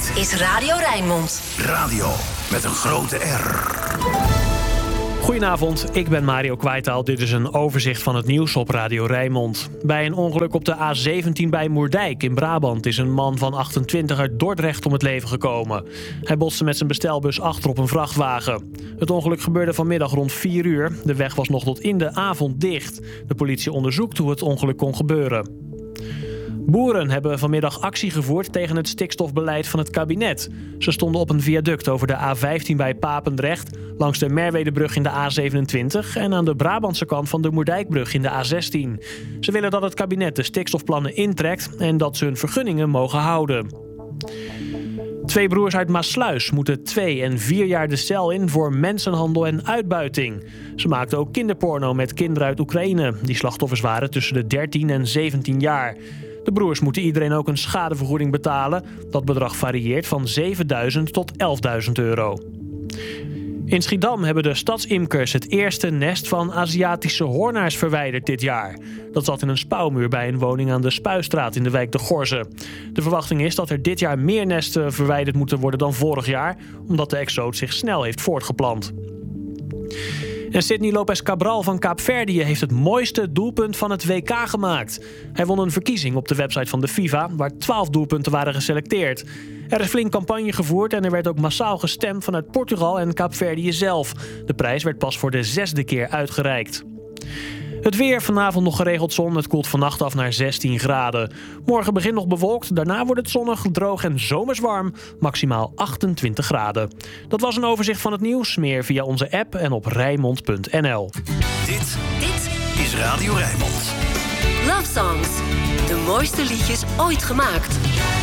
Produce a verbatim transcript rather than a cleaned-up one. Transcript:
Dit is Radio Rijnmond. Radio met een grote R. Goedenavond, ik ben Mario Kwijtaal. Dit is een overzicht van het nieuws op Radio Rijnmond. Bij een ongeluk op de A zeventien bij Moerdijk in Brabant is een man van achtentwintig uit Dordrecht om het leven gekomen. Hij botste met zijn bestelbus achter op een vrachtwagen. Het ongeluk gebeurde vanmiddag rond vier uur. De weg was nog tot in de avond dicht. De politie onderzoekt hoe het ongeluk kon gebeuren. Boeren hebben vanmiddag actie gevoerd tegen het stikstofbeleid van het kabinet. Ze stonden op een viaduct over de A vijftien bij Papendrecht, langs de Merwedebrug in de A zevenentwintig en aan de Brabantse kant van de Moerdijkbrug in de A zestien. Ze willen dat het kabinet de stikstofplannen intrekt en dat ze hun vergunningen mogen houden. Twee broers uit Maassluis moeten twee en vier jaar de cel in voor mensenhandel en uitbuiting. Ze maakten ook kinderporno met kinderen uit Oekraïne, die slachtoffers waren tussen de dertien en zeventien jaar. De broers moeten iedereen ook een schadevergoeding betalen. Dat bedrag varieert van zevenduizend tot elfduizend euro. In Schiedam hebben de stadsimkers het eerste nest van Aziatische hoornaars verwijderd dit jaar. Dat zat in een spouwmuur bij een woning aan de Spuistraat in de wijk De Gorze. De verwachting is dat er dit jaar meer nesten verwijderd moeten worden dan vorig jaar, omdat de exoot zich snel heeft voortgeplant. En Sidney Lopez Cabral van Kaapverdië heeft het mooiste doelpunt van het W K gemaakt. Hij won een verkiezing op de website van de FIFA, waar twaalf doelpunten waren geselecteerd. Er is flink campagne gevoerd en er werd ook massaal gestemd vanuit Portugal en Kaapverdië zelf. De prijs werd pas voor de zesde keer uitgereikt. Het weer, vanavond nog geregeld zon. Het koelt vannacht af naar zestien graden. Morgen begint nog bewolkt. Daarna wordt het zonnig, droog en zomers warm. Maximaal achtentwintig graden. Dat was een overzicht van het nieuws. Meer via onze app en op rijnmond punt n l. Dit, dit is Radio Rijnmond. Love Songs. De mooiste liedjes ooit gemaakt.